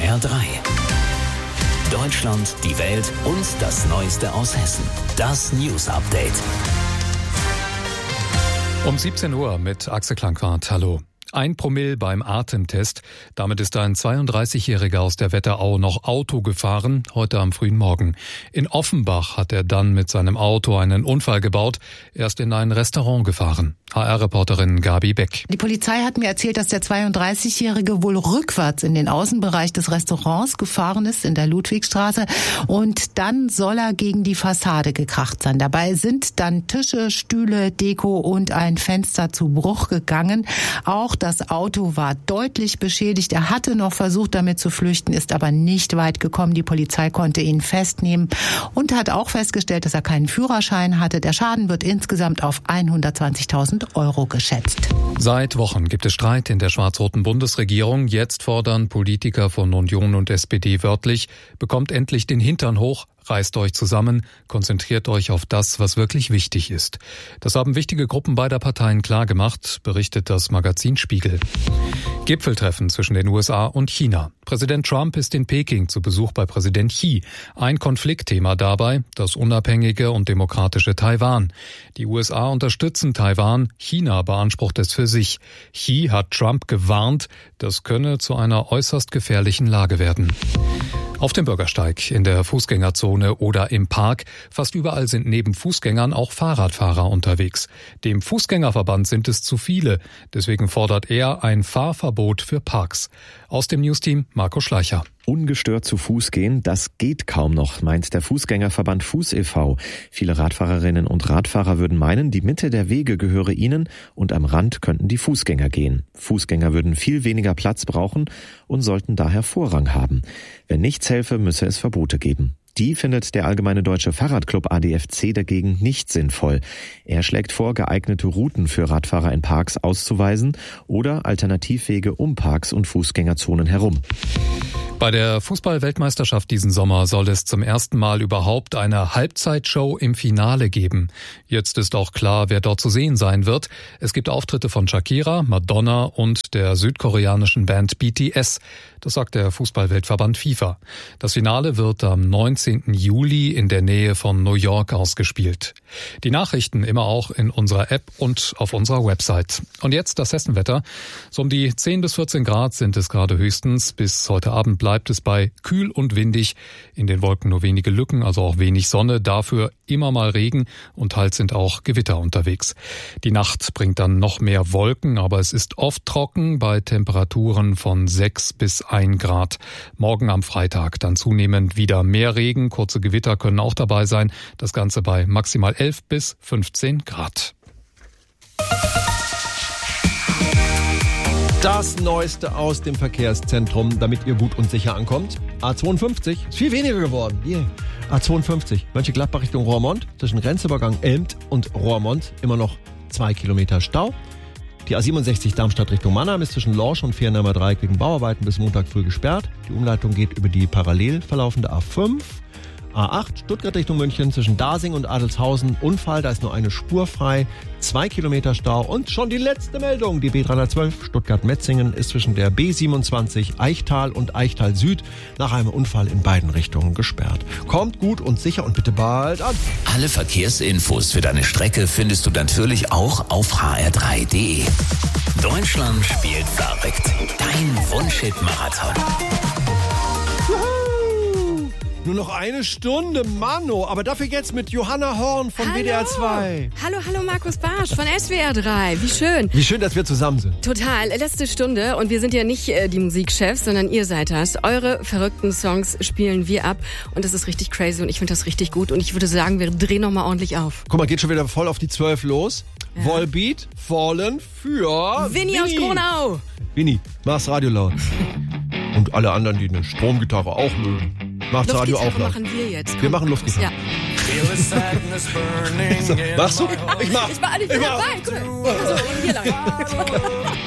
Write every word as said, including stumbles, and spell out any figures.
R drei. Deutschland, die Welt und das Neueste aus Hessen. Das News Update. Um siebzehn Uhr mit Axel Klankwart. Hallo. Ein Promille beim Atemtest. Damit ist ein zweiunddreißigjähriger aus der Wetterau noch Auto gefahren, heute am frühen Morgen. In Offenbach hat er dann mit seinem Auto einen Unfall gebaut. Er ist in ein Restaurant gefahren. H R-Reporterin Gabi Beck. Die Polizei hat mir erzählt, dass der zweiunddreißigjährige wohl rückwärts in den Außenbereich des Restaurants gefahren ist, in der Ludwigstraße. Und dann soll er gegen die Fassade gekracht sein. Dabei sind dann Tische, Stühle, Deko und ein Fenster zu Bruch gegangen. Auch das Auto war deutlich beschädigt. Er hatte noch versucht, damit zu flüchten, ist aber nicht weit gekommen. Die Polizei konnte ihn festnehmen und hat auch festgestellt, dass er keinen Führerschein hatte. Der Schaden wird insgesamt auf hundertzwanzigtausend Euro geschätzt. Seit Wochen gibt es Streit in der schwarz-roten Bundesregierung. Jetzt fordern Politiker von Union und S P D wörtlich: Bekommt endlich den Hintern hoch, reißt euch zusammen, konzentriert euch auf das, was wirklich wichtig ist. Das haben wichtige Gruppen beider Parteien klargemacht, berichtet das Magazin Spiegel. Gipfeltreffen zwischen den U S A und China. Präsident Trump ist in Peking zu Besuch bei Präsident Xi. Ein Konfliktthema dabei, das unabhängige und demokratische Taiwan. Die U S A unterstützen Taiwan, China beansprucht es für sich. Xi hat Trump gewarnt, das könne zu einer äußerst gefährlichen Lage werden. Auf dem Bürgersteig, in der Fußgängerzone oder im Park. Fast überall sind neben Fußgängern auch Fahrradfahrer unterwegs. Dem Fußgängerverband sind es zu viele. Deswegen fordert er ein Fahrverbot für Parks. Aus dem Newsteam Marco Schleicher. Ungestört zu Fuß gehen, das geht kaum noch, meint der Fußgängerverband Fuß e V Viele Radfahrerinnen und Radfahrer würden meinen, die Mitte der Wege gehöre ihnen und am Rand könnten die Fußgänger gehen. Fußgänger würden viel weniger Platz brauchen und sollten daher Vorrang haben. Wenn nichts helfe, müsse es Verbote geben. Die findet der Allgemeine Deutsche Fahrradclub A D F C dagegen nicht sinnvoll. Er schlägt vor, geeignete Routen für Radfahrer in Parks auszuweisen oder Alternativwege um Parks und Fußgängerzonen herum. Bei der Fußball-Weltmeisterschaft diesen Sommer soll es zum ersten Mal überhaupt eine Halbzeitshow im Finale geben. Jetzt ist auch klar, wer dort zu sehen sein wird. Es gibt Auftritte von Shakira, Madonna und der südkoreanischen Band B T S. Das sagt der Fußball-Weltverband FIFA. Das Finale wird am neunzehnten Juli in der Nähe von New York ausgespielt. Die Nachrichten immer auch in unserer App und auf unserer Website. Und jetzt das Hessenwetter. So um die zehn bis vierzehn Grad sind es gerade höchstens. Bis heute Abend bleibt es bei kühl und windig. In den Wolken nur wenige Lücken, also auch wenig Sonne. Dafür immer mal Regen und teils sind auch Gewitter unterwegs. Die Nacht bringt dann noch mehr Wolken, aber es ist oft trocken bei Temperaturen von sechs bis ein Grad. Morgen am Freitag dann zunehmend wieder mehr Regen. Kurze Gewitter können auch dabei sein. Das Ganze bei maximal elf bis fünfzehn Grad. Das Neueste aus dem Verkehrszentrum, damit ihr gut und sicher ankommt. A zweiundfünfzig ist viel weniger geworden. Yeah. A zweiundfünfzig, Mönchengladbach Richtung Roermond, zwischen Grenzübergang Elmt und Roermond immer noch zwei Kilometer Stau. Die A siebenundsechzig Darmstadt Richtung Mannheim ist zwischen Lorsch und Viernheimer Dreieck wegen Bauarbeiten bis Montag früh gesperrt. Die Umleitung geht über die parallel verlaufende A fünf. A acht, Stuttgart Richtung München, zwischen Dasing und Adelshausen, Unfall, da ist nur eine Spur frei, zwei Kilometer Stau und schon die letzte Meldung, die B dreihundertzwölf Stuttgart-Metzingen ist zwischen der B siebenundzwanzig Eichtal und Eichtal Süd nach einem Unfall in beiden Richtungen gesperrt. Kommt gut und sicher und bitte bald an. Alle Verkehrsinfos für deine Strecke findest du natürlich auch auf h r drei punkt d e. Deutschland spielt verrückt. Dein Wunschhit-Marathon. Nur noch eine Stunde, Mano. Aber dafür jetzt mit Johanna Horn von Hallo. W D R zwei. Hallo, hallo Markus Barsch von S W R drei. Wie schön. Wie schön, dass wir zusammen sind. Total. Letzte Stunde und wir sind ja nicht äh, die Musikchefs, sondern ihr seid das. Eure verrückten Songs spielen wir ab und das ist richtig crazy und ich finde das richtig gut und ich würde sagen, wir drehen nochmal ordentlich auf. Guck mal, geht schon wieder voll auf die zwölf los. Ja. Volbeat, Fallen für Winnie aus Gronau. Winnie, mach's Radio laut. Und alle anderen, die eine Stromgitarre auch mögen. Macht's Radio auch laut. machen wir jetzt. Komm. Wir machen Luftgitarre. Ja. So, machst du? Ich mach. Ich war, ich war dabei. Guck mal. Also, hier lang.